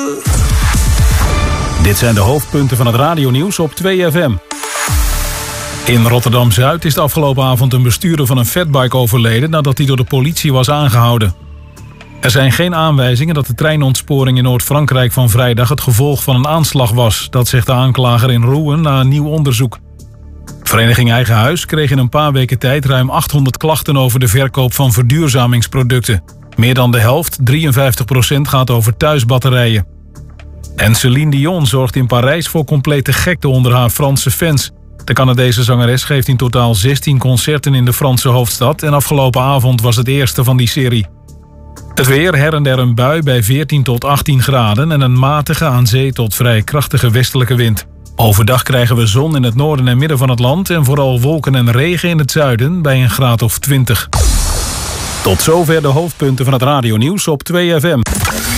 Dit zijn de hoofdpunten van het radionieuws op 2FM. In Rotterdam-Zuid is de afgelopen avond een bestuurder van een fatbike overleden nadat hij door de politie was aangehouden. Er zijn geen aanwijzingen dat de treinontsporing in Noord-Frankrijk van vrijdag het gevolg van een aanslag was. Dat zegt de aanklager in Rouen na een nieuw onderzoek. Vereniging Eigen Huis kreeg in een paar weken tijd ruim 800 klachten over de verkoop van verduurzamingsproducten. Meer dan de helft, 53%, gaat over thuisbatterijen. En Céline Dion zorgt in Parijs voor complete gekte onder haar Franse fans. De Canadese zangeres geeft in totaal 16 concerten in de Franse hoofdstad en afgelopen avond was het eerste van die serie. Het weer, her en der een bui bij 14 tot 18 graden en een matige aan zee tot vrij krachtige westelijke wind. Overdag krijgen we zon in het noorden en midden van het land en vooral wolken en regen in het zuiden bij een graad of 20. Tot zover de hoofdpunten van het radionieuws op 2FM.